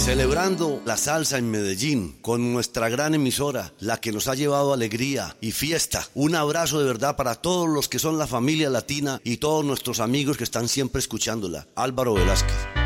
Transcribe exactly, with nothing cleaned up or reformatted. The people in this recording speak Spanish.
Celebrando la salsa en Medellín con nuestra gran emisora, la que nos ha llevado alegría y fiesta. Un abrazo de verdad para todos los que son la familia latina y todos nuestros amigos que están siempre escuchándola. Álvaro Velázquez.